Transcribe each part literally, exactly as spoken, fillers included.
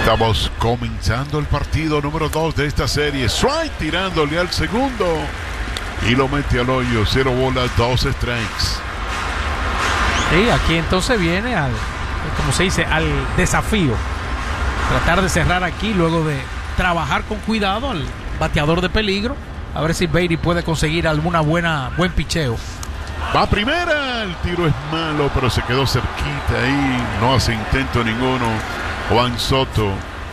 Estamos comenzando el partido número dos de esta serie. Strike tirándole al segundo y lo mete al hoyo. Cero bolas, dos strikes. Sí, aquí entonces viene al, como se dice, al desafío. Tratar de cerrar aquí luego de trabajar con cuidado al bateador de peligro. A ver si Beatty puede conseguir alguna buena buen picheo. Va primera, el tiro es malo, pero se quedó cerquita ahí. No hace intento ninguno. Juan Soto.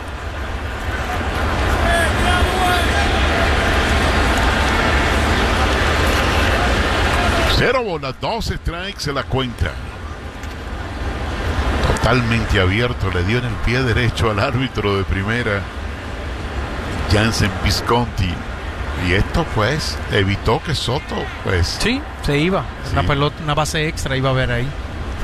Cero bolas, dos strikes, se la cuenta. Totalmente abierto, le dio en el pie derecho al árbitro de primera, Jansen Visconti. Y esto pues evitó que Soto pues... Sí, se iba. Sí. Una pelota, una base extra iba a haber ahí.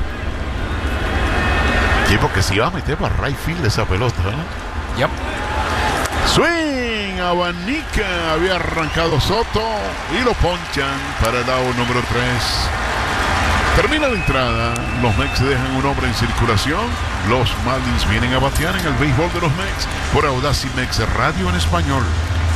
Sí, porque se iba a meter para right field esa pelota, ¿eh? Yep. Swing, abanica, había arrancado Soto y lo ponchan para el out número tres. Termina la entrada, los Mets dejan un hombre en circulación. Los Marlins vienen a batear en el béisbol de los Mets por Audacy Mex Radio en español.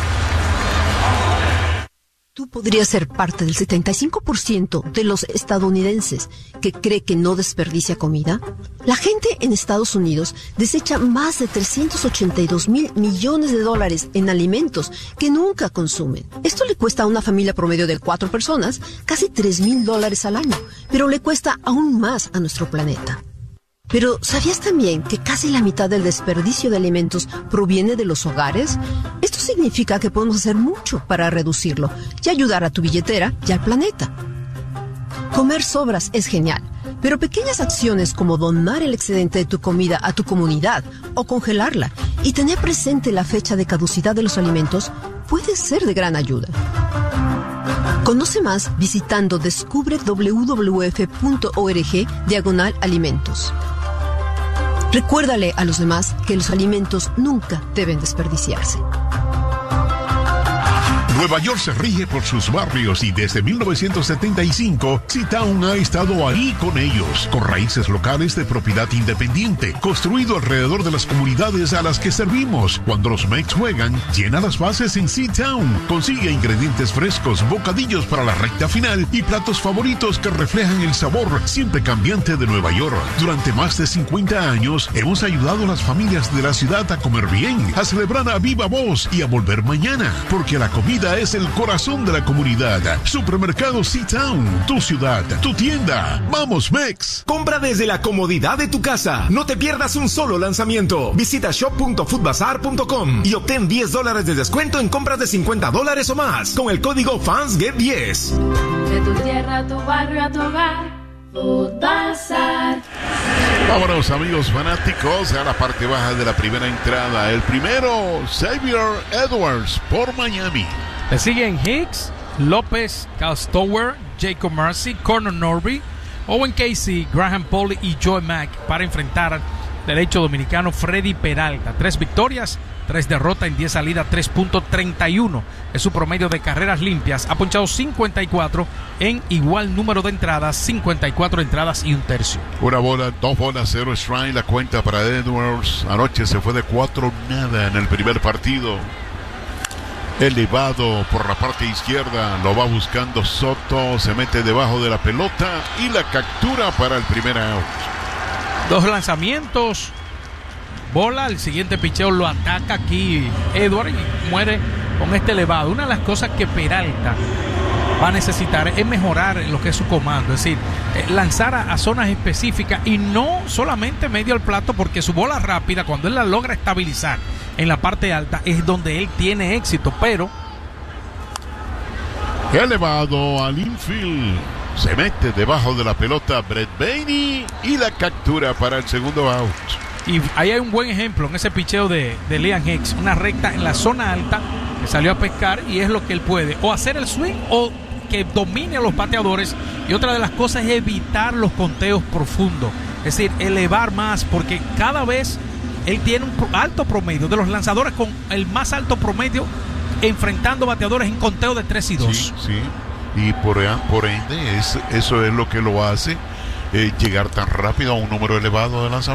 Tú podrías ser parte del setenta y cinco por ciento de los estadounidenses que cree que no desperdicia comida. La gente en Estados Unidos desecha más de trescientos ochenta y dos mil millones de dólares en alimentos que nunca consumen. Esto le cuesta a una familia promedio de cuatro personas casi tres mil dólares al año, pero le cuesta aún más a nuestro planeta. Pero, ¿sabías también que casi la mitad del desperdicio de alimentos proviene de los hogares? Esto significa que podemos hacer mucho para reducirlo y ayudar a tu billetera y al planeta. Comer sobras es genial, pero pequeñas acciones como donar el excedente de tu comida a tu comunidad o congelarla y tener presente la fecha de caducidad de los alimentos puede ser de gran ayuda. Conoce más visitando descubre w w f punto org diagonal alimentos. Recuérdale a los demás que los alimentos nunca deben desperdiciarse. Nueva York se rige por sus barrios y desde mil novecientos setenta y cinco, C-Town ha estado ahí con ellos, con raíces locales de propiedad independiente, construido alrededor de las comunidades a las que servimos. Cuando los Mets juegan, llena las bases en C-Town. Consigue ingredientes frescos, bocadillos para la recta final y platos favoritos que reflejan el sabor siempre cambiante de Nueva York. Durante más de cincuenta años, hemos ayudado a las familias de la ciudad a comer bien, a celebrar a viva voz y a volver mañana, porque la comida es el corazón de la comunidad. Supermercado C-Town, tu ciudad, tu tienda. ¡Vamos, Mex! Compra desde la comodidad de tu casa. No te pierdas un solo lanzamiento. Visita shop punto food bazaar punto com y obtén diez dólares de descuento en compras de cincuenta dólares o más con el código fans get diez. De tu tierra, a tu barrio, a tu hogar, Food Bazaar. Vámonos, amigos fanáticos, a la parte baja de la primera entrada. El primero, Xavier Edwards por Miami. Le siguen Hicks, López, Cal Stower, Jacob Mercy, Connor Norby, Owen Casey, Graham Pauley y Joe Mack para enfrentar al derecho dominicano Freddy Peralta. Tres victorias, tres derrotas en diez salidas, tres punto treinta y uno es su promedio de carreras limpias. Ha ponchado cincuenta y cuatro en igual número de entradas, cincuenta y cuatro entradas y un tercio. Una bola, dos bolas, cero strike, la cuenta para Edwards. Anoche se fue de cuatro nada en el primer partido. Elevado por la parte izquierda, lo va buscando Soto, se mete debajo de la pelota y la captura para el primer out. Dos lanzamientos, bola, el siguiente picheo lo ataca aquí Edward y muere con este elevado. Una de las cosas que Peralta va a necesitar es mejorar en lo que es su comando, es decir, lanzar a, a zonas específicas y no solamente medio al plato, porque su bola rápida, cuando él la logra estabilizar en la parte alta, es donde él tiene éxito, pero elevado al infield, se mete debajo de la pelota Brett Bainey y la captura para el segundo out. Y ahí hay un buen ejemplo en ese picheo de, de Liam Hicks, una recta en la zona alta que salió a pescar, y es lo que él puede, o hacer el swing o que domine a los bateadores. Y otra de las cosas es evitar los conteos profundos, es decir, elevar más, porque cada vez él tiene un alto promedio, de los lanzadores con el más alto promedio enfrentando bateadores en conteo de tres y dos. Sí, sí. Y por, por ende es, eso es lo que lo hace eh, llegar tan rápido a un número elevado de lanzamientos.